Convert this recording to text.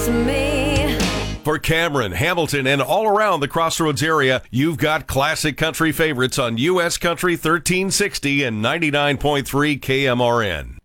me. For Cameron, Hamilton, and all around the Crossroads area, you've got classic country favorites on U.S. Country 1360 and 99.3 KMRN.